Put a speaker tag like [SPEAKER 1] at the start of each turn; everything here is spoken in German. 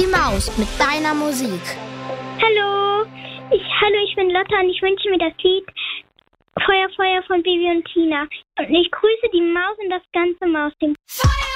[SPEAKER 1] die Maus mit deiner Musik.
[SPEAKER 2] Hallo, ich bin Lotta und ich wünsche mir das Lied Feuer, Feuer von Bibi und Tina. Und ich grüße die Maus und das ganze Mausteam.
[SPEAKER 1] Feuer!